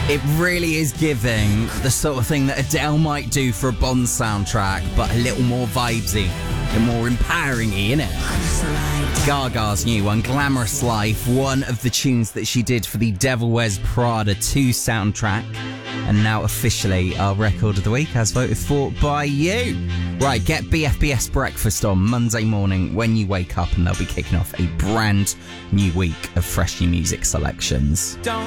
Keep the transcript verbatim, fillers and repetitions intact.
It really is giving the sort of thing that Adele might do for a Bond soundtrack, but a little more vibesy, a little more empowering-y, innit? Gaga's new one, Glamorous Life, one of the tunes that she did for the Devil Wears Prada two soundtrack, and now officially our record of the week as voted for by you. Right, get B F B S Breakfast on Monday morning when you wake up, and they'll be kicking off a brand new week of fresh new music selections. Don't